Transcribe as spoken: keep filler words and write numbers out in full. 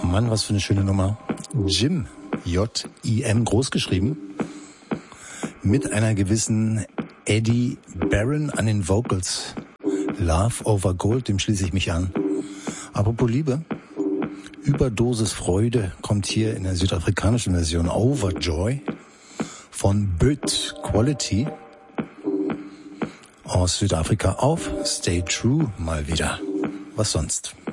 Mann, was für eine schöne Nummer. Jim, J I M groß geschrieben, mit einer gewissen Eddie Barron an den Vocals. Love over Gold, dem schließe ich mich an. Apropos Liebe, Überdosis Freude kommt hier in der südafrikanischen Version Overjoy von Böt Quality aus Südafrika auf Stay True mal wieder. Was sonst?